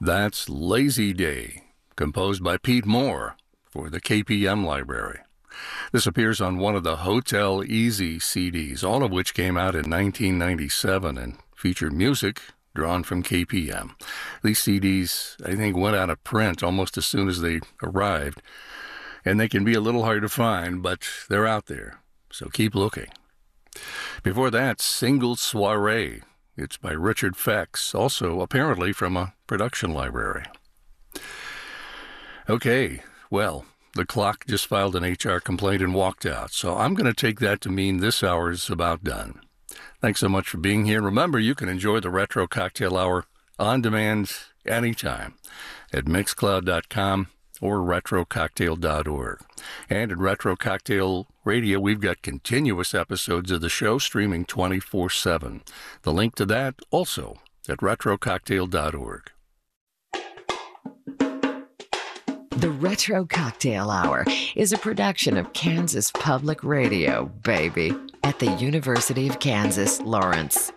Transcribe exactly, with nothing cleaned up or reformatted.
That's Lazy Day, composed by Pete Moore for the K P M Library. This appears on one of the Hotel Easy C Ds, all of which came out in nineteen ninety-seven and featured music drawn from K P M. These C Ds, I think, went out of print almost as soon as they arrived, and they can be a little hard to find, but they're out there, so keep looking. Before that, Single Soiree. It's by Richard Fex, also apparently from a production library. Okay, well, the clock just filed an H R complaint and walked out, so I'm going to take that to mean this hour is about done. Thanks so much for being here. Remember, you can enjoy the Retro Cocktail Hour on demand anytime at mixcloud dot com or retro cocktail dot org. And at Retro Cocktail Radio, we've got continuous episodes of the show streaming twenty-four seven. The link to that also at retro cocktail dot org. The Retro Cocktail Hour is a production of Kansas Public Radio, baby, at the University of Kansas, Lawrence.